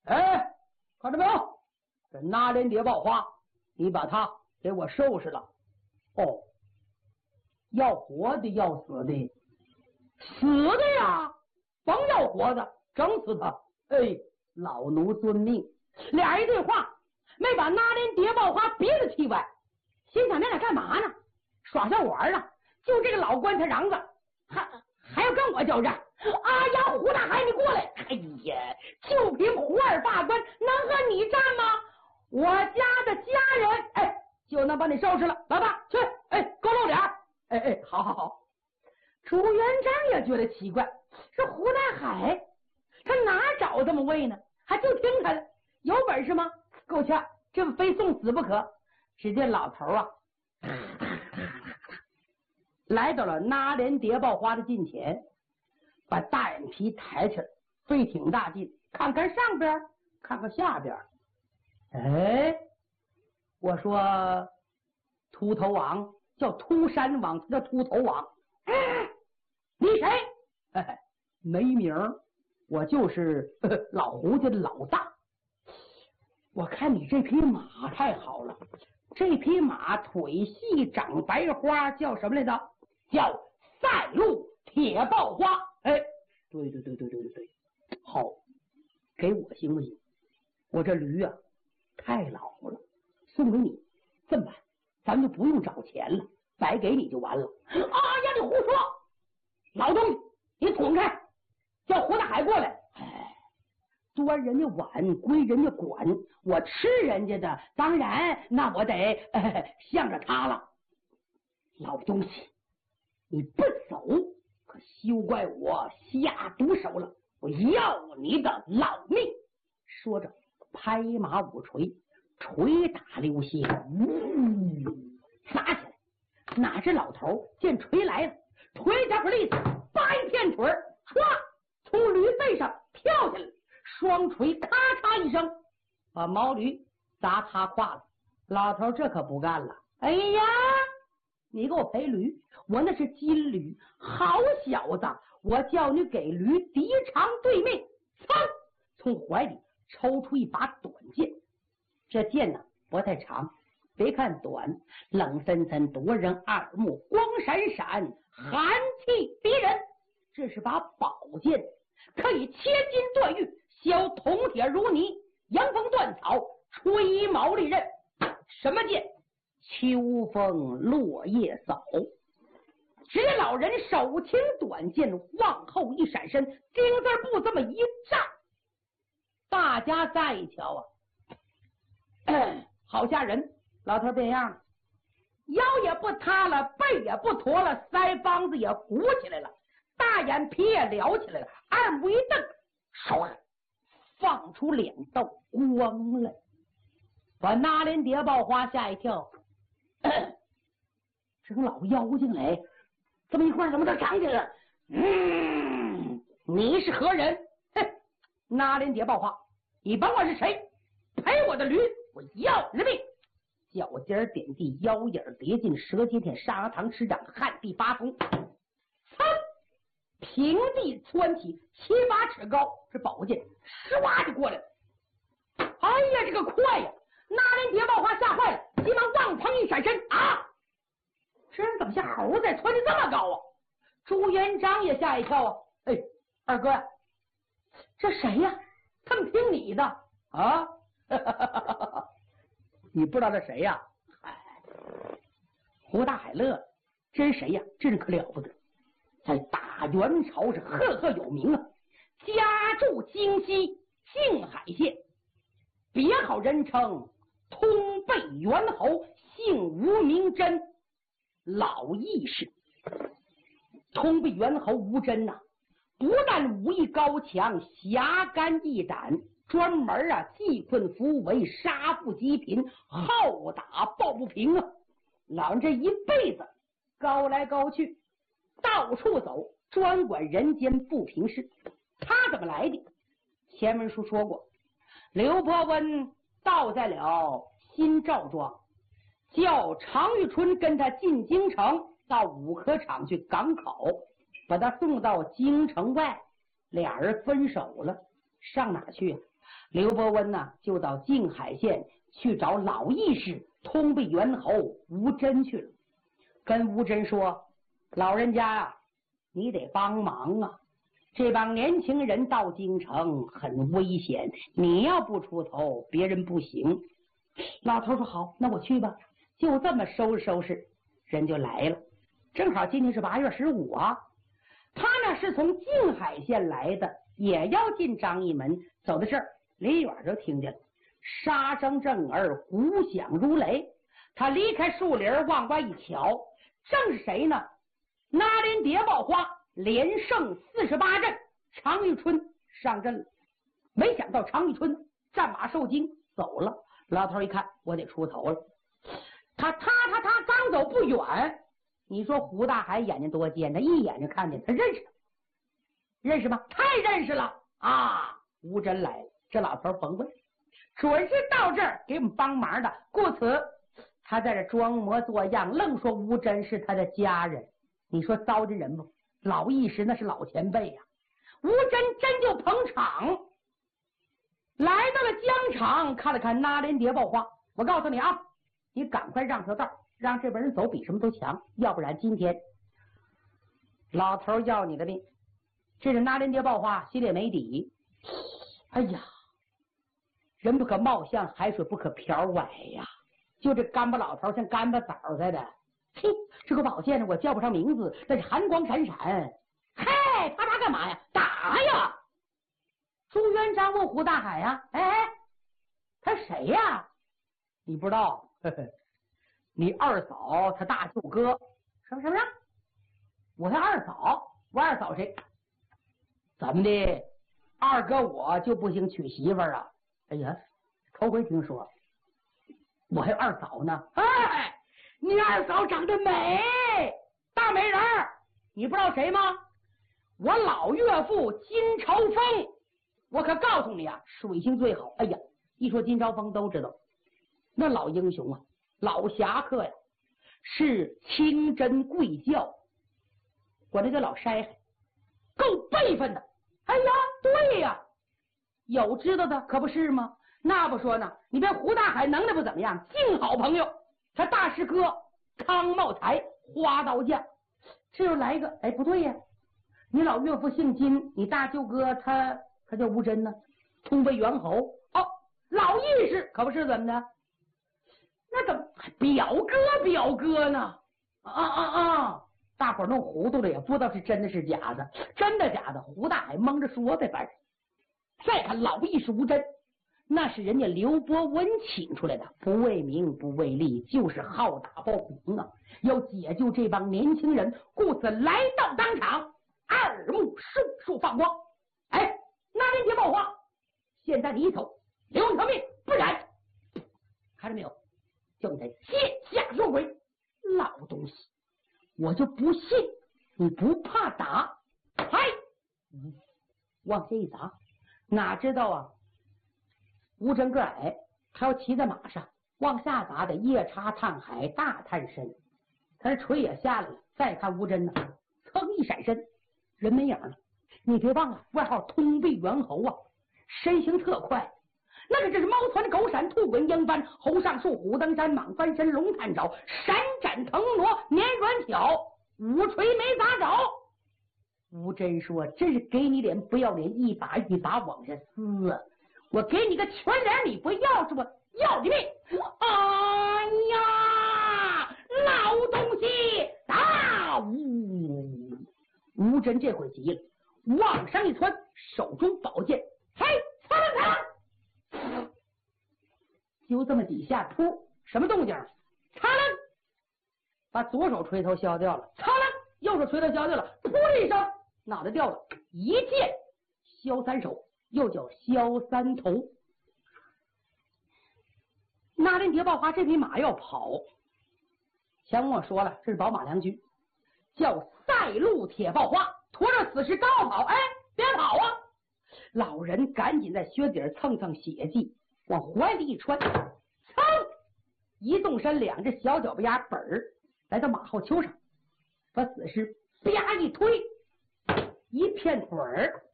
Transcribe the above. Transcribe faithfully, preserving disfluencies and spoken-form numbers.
哎，看到没有？这拿连蝶报花，你把它给我收拾了。哦，要活的要死的？死的呀，甭要活的，整死他！哎，老奴遵命。俩人一对话，没把拿连蝶报花憋得气歪，心想那俩干嘛呢？耍小玩啊！就这个老官他瓤子，还还要跟我交战！啊呀，胡大海，你过来！哎呀，就凭胡二大官能和你战吗？我家的家人，哎，就能把你收拾了。来吧，去！哎，给我露脸！哎哎，好好好。朱元璋也觉得奇怪，说胡大海他哪找这么位呢？还就听他的，有本事吗？够呛，这不非送死不可。只见老头啊，来到了拿连蝶报花的近前，把大眼皮抬起来，费挺大劲，看看上边，看看下边。哎，我说秃头王叫秃山王，他叫秃头王。哎，你谁？哎，没名儿，我就是呵呵老胡家的老大。我看你这匹马太好了，这匹马腿细长白花，叫什么来着？叫赛路铁豹花。哎，对对对对对对对，好，给我行不行？我这驴啊太老了，送给你。这么办，咱们就不用找钱了，白给你就完了。啊呀，你胡说！老东西，你滚开！叫胡大海过来。哎，端人家碗归人家管，我吃人家的，当然那我得、呃、向着他了。老东西，你不走，可休怪我下毒手了，我要你的老命！说着，拍马舞锤，捶打流血，呜，砸起来。哪知老头见锤来了，腿脚不利索，扒一片腿，唰，从驴背上跳下来，双锤咔嚓一声，把毛驴砸塌胯了。老头这可不干了，哎呀，你给我赔驴，我那是金驴，好小子，我叫你给驴敌长对命。噌，从怀里抽出一把短剑，这剑呢不太长，别看短，冷森森夺人耳目，光闪闪，寒气逼人。这是把宝剑，可以切金断玉，削铜铁如泥，迎风断草，吹毛利刃。什么剑？秋风落叶扫。只见老人手擎短剑，往后一闪身，丁字步这么一站，大家再一瞧啊，咳好吓人！老头变样了，腰也不塌了，背也不驼了，腮帮子也鼓起来了，大眼皮也撩起来了，二目一瞪，唰，放出两道光来，把拿连蝶报花吓一跳。这老妖精来，这么一会儿怎么都长起来了？嗯，你是何人？哼，拿连蝶报花，你甭管是谁，赔我的驴，我要你的命！脚尖点地，腰眼叠进，舌尖舔砂糖吃掌，旱地发风，噌，平地窜起七八尺高，这宝剑唰就过来了。哎呀，这个快呀！拿连蝶报花吓坏了，急忙往旁一闪身，啊！这人怎么像猴子窜的这么高啊？朱元璋也吓一跳啊！哎，二哥呀，这谁呀？他们听你的啊？你不知道这谁呀？哎，胡大海乐了，这人谁呀？这人可了不得，在大元朝是赫赫有名啊，家住京西静海县，别号人称通背猿侯，姓吴名真，老义士。通背猿侯吴真呐、啊，不但武艺高强，侠肝义胆，专门啊济困扶危，杀富济贫，好打抱不平啊！老人这一辈子高来高去，到处走，专管人间不平事。他怎么来的？前文书说过，刘伯温到在了新赵庄，叫常遇春跟他进京城，到五科场去赶考，把他送到京城外，俩人分手了。上哪去？ 刘伯温呢，就到静海县去找老义士通背猿侯吴真去了，跟吴真说：“老人家啊，你得帮忙啊！这帮年轻人到京城很危险，你要不出头，别人不行。”老头说：“好，那我去吧。”就这么收拾收拾，人就来了。正好今天是八月十五啊，他呢是从静海县来的，也要进张义门。走到这儿，离远就听见了杀声震耳，鼓响如雷。他离开树林往外一瞧，正是谁呢？那连谍报花连胜四十八阵，常遇春上阵了。没想到常遇春战马受惊走了。老头一看，我得出头了。他他他他刚走不远，你说胡大海眼睛多尖，他一眼就看见，他认识他，认识吗？太认识了啊！吴真来了，这老头甭问，准是到这儿给我们帮忙的。故此，他在这装模作样，愣说吴真是他的家人。你说糟践人不？老义士那是老前辈呀、啊，吴真真就捧场，来到了疆场，看了看那连谍报花。我告诉你啊，你赶快让条道，让这边人走比什么都强，要不然今天老头要你的命。这是那连谍报花心里没底。哎呀，人不可貌相，海水不可漂歪呀！就这干巴老头像干巴枣似的。嘿，这个宝剑呢，我叫不上名字，但是寒光闪闪。嘿，他他干嘛呀？打呀！朱元璋问胡大海呀、啊，哎，他谁呀？你不知道？呵呵，你二嫂他大舅哥。什么什么呀？我他二嫂？我二嫂谁？怎么的？二哥我就不行娶媳妇儿啊？哎呀，头回听说，我还有二嫂呢。哎，你二嫂长得美，大美人儿，你不知道谁吗？我老岳父金朝风，我可告诉你啊，水性最好。哎呀，一说金朝风都知道，那老英雄啊，老侠客呀，是清真贵教，管他叫老筛海，够辈分的。哎呀，对呀，有知道的可不是吗？那不说呢，你别胡大海能力不怎么样，净好朋友，他大师哥康茂才花刀匠。这又来一个，哎，不对呀，你老岳父姓金，你大舅哥他他叫吴真呢，通背猿侯。哦，老义士可不是怎么的？那怎么表哥表哥呢？啊啊啊！大伙儿弄糊涂了，也不知道是真的是假的，真的假的？胡大海蒙着说呗，反正。再看老义士吴真，那是人家刘伯温请出来的，不为名不为利，就是好打抱不平啊！要解救这帮年轻人，故此来到当场，二目迅速放光。哎，那连谍报花，现在你一走，留你条命，不然看着没有，叫你在剑下说鬼。老东西，我就不信你不怕打！嗨，嗯，往下一砸，哪知道啊？吴真个矮，他要骑在马上往下砸，得夜叉探海，大探身。他这锤也下来了，再看吴真呢，噌一闪身，人没影了。你别忘了，外号通背猿猴啊，身形特快。那个这是猫窜狗闪，兔滚鹰翻，猴上树，虎登山，蟒翻身，龙探爪，闪展腾挪，年软巧，五锤没砸着。吴真说：“真是给你脸不要脸，一把一把往下撕啊！我给你个全脸，你不要是不？要你命！哎呀，老东西！打！”呜，吴真这回急了，往上一窜，手中宝剑，嘿，擦了擦。就这么几下，噗，什么动静？擦了，把左手锤头削掉了；擦了，右手锤头削掉了。噗的一声，脑袋掉了，一剑削三手，又叫削三头。那连谍报花这匹马要跑，前跟我说了，这是宝马良驹，叫赛路铁豹花，驮着死尸刚要跑，哎，别跑啊！老人赶紧在靴底蹭蹭血迹，往怀里一穿，噌，一动身，两只小脚巴丫本儿来到马后丘上，把死尸啪一推，一片腿儿